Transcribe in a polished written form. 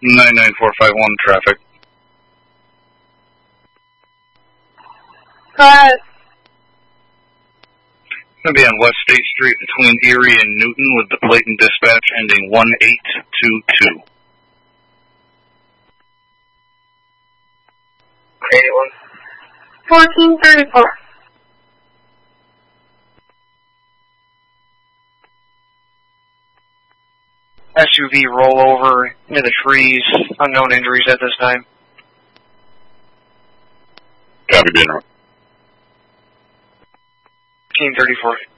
99451 traffic. Go ahead. Going to be on West State Street between Erie and Newton with the plate and dispatch ending 1822. 1434. SUV rollover into the trees. Unknown injuries at this time. Copy, General. 1534.